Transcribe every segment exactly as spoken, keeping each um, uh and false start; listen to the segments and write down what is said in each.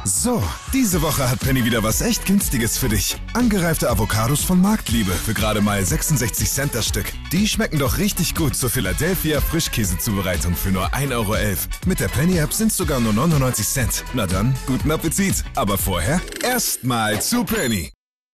So, diese Woche hat Penny wieder was echt Günstiges für dich. Angereifte Avocados von Marktliebe für gerade mal sechsundsechzig Cent das Stück. Die schmecken doch richtig gut zur Philadelphia Frischkäsezubereitung für nur ein Euro elf. Mit der Penny-App sind es sogar nur neunundneunzig Cent. Na dann, guten Appetit. Aber vorher erstmal zu Penny.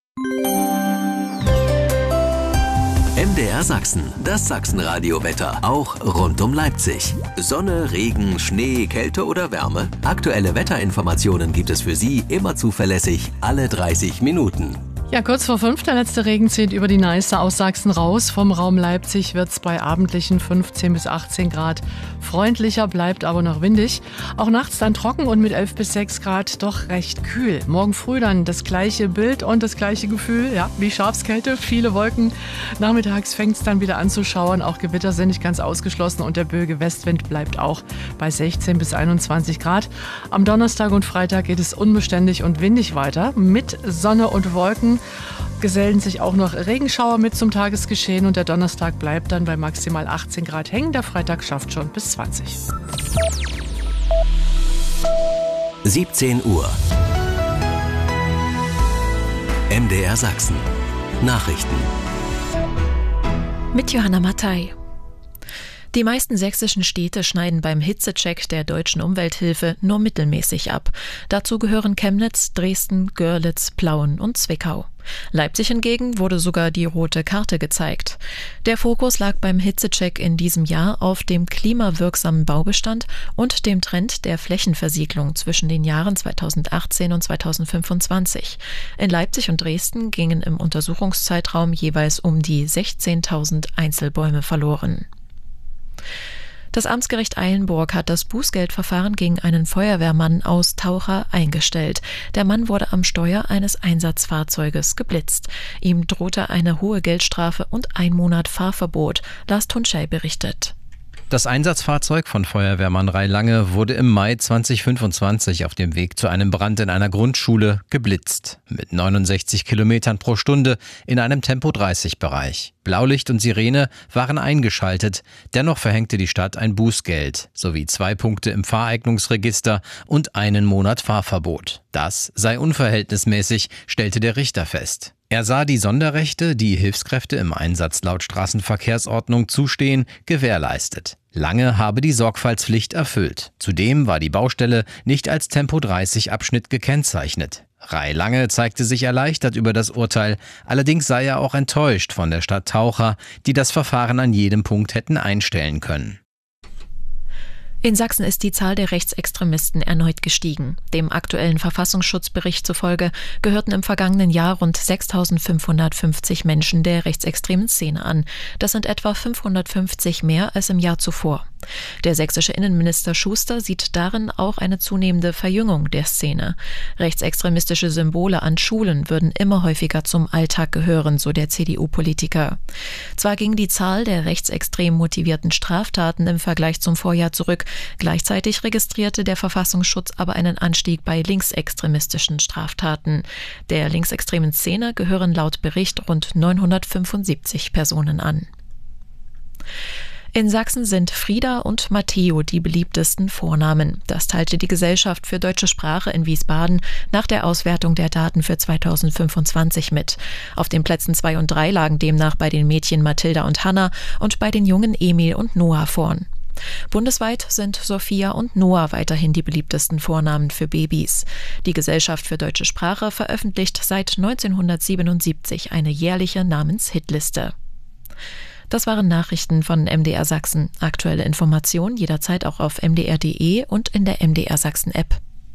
M D R Sachsen, das Sachsenradio-Wetter, auch rund um Leipzig. Sonne, Regen, Schnee, Kälte oder Wärme? Aktuelle Wetterinformationen gibt es für Sie immer zuverlässig, alle dreißig Minuten. Ja, kurz vor fünf, der letzte Regen zieht über die Neiße aus Sachsen raus. Vom Raum Leipzig wird es bei abendlichen fünfzehn bis achtzehn Grad freundlicher, bleibt aber noch windig. Auch nachts dann trocken und mit elf bis sechs Grad doch recht kühl. Morgen früh dann das gleiche Bild und das gleiche Gefühl, ja, wie Schafskälte, viele Wolken. Nachmittags fängt es dann wieder an zu schauern, auch Gewitter sind nicht ganz ausgeschlossen und der böige Westwind bleibt auch bei sechzehn bis einundzwanzig Grad. Am Donnerstag und Freitag geht es unbeständig und windig weiter mit Sonne und Wolken. Gesellen sich auch noch Regenschauer mit zum Tagesgeschehen und der Donnerstag bleibt dann bei maximal achtzehn Grad hängen. Der Freitag schafft schon bis zwanzig. siebzehn Uhr. M D R Sachsen. Nachrichten. Mit Johanna Mattei. Die meisten sächsischen Städte schneiden beim Hitzecheck der Deutschen Umwelthilfe nur mittelmäßig ab. Dazu gehören Chemnitz, Dresden, Görlitz, Plauen und Zwickau. Leipzig hingegen wurde sogar die rote Karte gezeigt. Der Fokus lag beim Hitzecheck in diesem Jahr auf dem klimawirksamen Baubestand und dem Trend der Flächenversiegelung zwischen den Jahren zweitausendachtzehn und zweitausendfünfundzwanzig. In Leipzig und Dresden gingen im Untersuchungszeitraum jeweils um die sechzehntausend Einzelbäume verloren. Das Amtsgericht Eilenburg hat das Bußgeldverfahren gegen einen Feuerwehrmann aus Taucher eingestellt. Der Mann wurde am Steuer eines Einsatzfahrzeuges geblitzt. Ihm drohte eine hohe Geldstrafe und ein Monat Fahrverbot. Lars Tunschei berichtet. Das Einsatzfahrzeug von Feuerwehrmann Ray Lange wurde im Mai zweitausendfünfundzwanzig auf dem Weg zu einem Brand in einer Grundschule geblitzt. Mit neunundsechzig Kilometern pro Stunde in einem Tempo dreißig Bereich. Blaulicht und Sirene waren eingeschaltet. Dennoch verhängte die Stadt ein Bußgeld sowie zwei Punkte im Fahreignungsregister und einen Monat Fahrverbot. Das sei unverhältnismäßig, stellte der Richter fest. Er sah die Sonderrechte, die Hilfskräfte im Einsatz laut Straßenverkehrsordnung zustehen, gewährleistet. Lange habe die Sorgfaltspflicht erfüllt. Zudem war die Baustelle nicht als Tempo dreißig Abschnitt gekennzeichnet. Ray Lange zeigte sich erleichtert über das Urteil, allerdings sei er auch enttäuscht von der Stadt Taucher, die das Verfahren an jedem Punkt hätten einstellen können. In Sachsen ist die Zahl der Rechtsextremisten erneut gestiegen. Dem aktuellen Verfassungsschutzbericht zufolge gehörten im vergangenen Jahr rund sechstausendfünfhundertfünfzig Menschen der rechtsextremen Szene an. Das sind etwa fünfhundertfünfzig mehr als im Jahr zuvor. Der sächsische Innenminister Schuster sieht darin auch eine zunehmende Verjüngung der Szene. Rechtsextremistische Symbole an Schulen würden immer häufiger zum Alltag gehören, so der C D U-Politiker. Zwar ging die Zahl der rechtsextrem motivierten Straftaten im Vergleich zum Vorjahr zurück, gleichzeitig registrierte der Verfassungsschutz aber einen Anstieg bei linksextremistischen Straftaten. Der linksextremen Szene gehören laut Bericht rund neunhundertfünfundsiebzig Personen an. In Sachsen sind Frieda und Matteo die beliebtesten Vornamen. Das teilte die Gesellschaft für deutsche Sprache in Wiesbaden nach der Auswertung der Daten für zweitausendfünfundzwanzig mit. Auf den Plätzen zwei und drei lagen demnach bei den Mädchen Mathilda und Hanna und bei den Jungen Emil und Noah vorn. Bundesweit sind Sophia und Noah weiterhin die beliebtesten Vornamen für Babys. Die Gesellschaft für deutsche Sprache veröffentlicht seit neunzehnhundertsiebenundsiebzig eine jährliche Namenshitliste. Das waren Nachrichten von M D R Sachsen. Aktuelle Informationen jederzeit auch auf m d r punkt d e und in der M D R Sachsen App.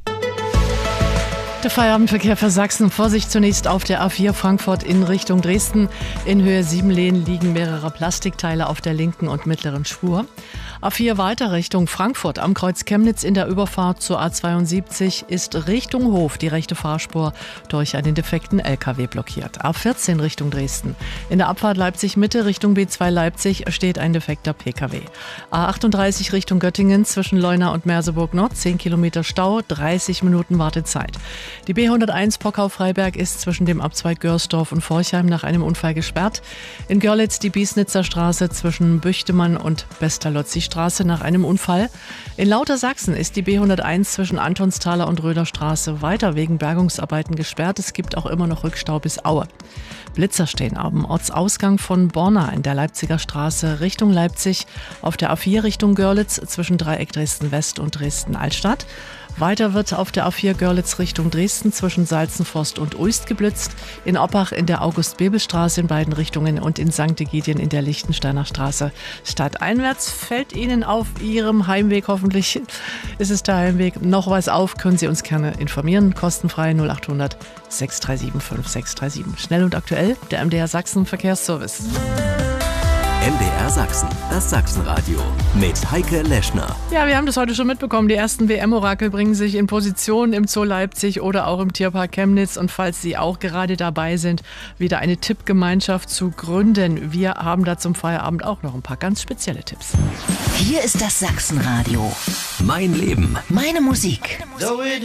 Der Feierabendverkehr für Sachsen. Vorsicht zunächst auf der A vier Frankfurt in Richtung Dresden. In Höhe sieben Lehn liegen mehrere Plastikteile auf der linken und mittleren Spur. A vier weiter Richtung Frankfurt am Kreuz Chemnitz in der Überfahrt zur A zweiundsiebzig ist Richtung Hof die rechte Fahrspur durch einen defekten L K W blockiert. A vierzehn Richtung Dresden. In der Abfahrt Leipzig Mitte Richtung B zwei Leipzig steht ein defekter P K W. A achtunddreißig Richtung Göttingen zwischen Leuna und Merseburg Nord zehn Kilometer Stau, dreißig Minuten Wartezeit. Die B hunderteins Pockau-Freiberg ist zwischen dem Abzweig Görsdorf und Forchheim nach einem Unfall gesperrt. In Görlitz die Biesnitzer Straße zwischen Büchtemann und Pestalozzi Straße nach einem Unfall. In Lautersachsen ist die B hunderteins zwischen Antonsthaler und Röderstraße weiter wegen Bergungsarbeiten gesperrt. Es gibt auch immer noch Rückstau bis Aue. Blitzer stehen am Ortsausgang von Borna in der Leipziger Straße Richtung Leipzig, auf der A vier Richtung Görlitz zwischen Dreieck Dresden-West und Dresden-Altstadt. Weiter wird auf der A vier Görlitz Richtung Dresden zwischen Salzenforst und Uist geblitzt, in Oppach in der August-Bebel-Straße in beiden Richtungen und in Sankt Egidien in der Lichtensteiner Straße. Stadteinwärts fällt Ihnen auf Ihrem Heimweg, hoffentlich ist es der Heimweg, noch was auf, können Sie uns gerne informieren, kostenfrei null acht hundert sechs drei sieben fünf sechs drei sieben. Schnell und aktuell, der M D R Sachsen Verkehrsservice. M D R Sachsen, das Sachsenradio mit Heike Leschner. Ja, wir haben das heute schon mitbekommen. Die ersten W M-Orakel bringen sich in Position im Zoo Leipzig oder auch im Tierpark Chemnitz. Und falls Sie auch gerade dabei sind, wieder eine Tippgemeinschaft zu gründen, wir haben da zum Feierabend auch noch ein paar ganz spezielle Tipps. Hier ist das Sachsenradio. Mein Leben. Meine Musik.